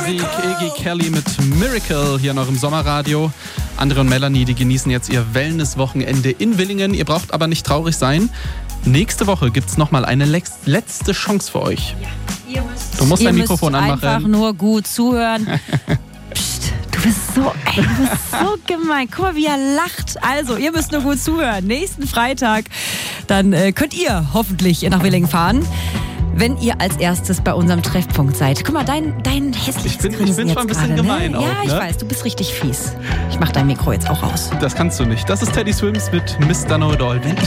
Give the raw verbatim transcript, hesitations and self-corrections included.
Musik. Iggy Kelly mit Miracle hier noch im Sommerradio. Andre und Melanie, die genießen jetzt ihr Wellness-Wochenende in Willingen. Ihr braucht aber nicht traurig sein. Nächste Woche gibt es nochmal eine letzte Chance für euch. Ja, ihr müsst, du musst ihr dein Mikrofon müsst anmachen. Einfach nur gut zuhören. Psst, du bist so, ey, du bist so gemein. Guck mal, wie er lacht. Also, ihr müsst nur gut zuhören. Nächsten Freitag, dann äh, könnt ihr hoffentlich nach Willingen fahren, wenn ihr als erstes bei unserem Treffpunkt seid. Guck mal, dein, dein hässliches Ich bin, ich Grinsen bin schon ein bisschen grade, gemein ne? auch, Ja, ich ne? weiß, du bist richtig fies. Ich mach dein Mikro jetzt auch aus. Das kannst du nicht. Das ist Teddy Swims mit Mister Know It All. Wenn ich